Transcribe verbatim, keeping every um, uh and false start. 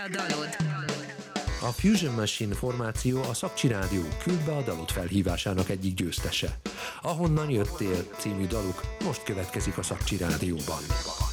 A dalod. A Fusion Machine formáció a Szakcsi Rádió Küld be a dalod felhívásának egyik győztese. Ahonnan jöttél című daluk most következik a Szakcsi Rádióban.